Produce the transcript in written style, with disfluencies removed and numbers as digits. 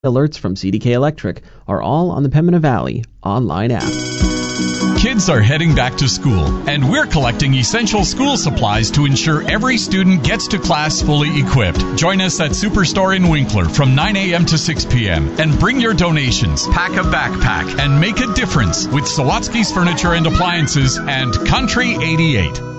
Alerts from CDK Electric are all on the Pembina Valley online app. Kids are heading back to school, and we're collecting essential school supplies to ensure every student gets to class fully equipped. Join us at Superstore in Winkler from 9 a.m. to 6 p.m. and bring your donations. Pack a backpack and make a difference with Sawatsky's Furniture and Appliances and Country 88.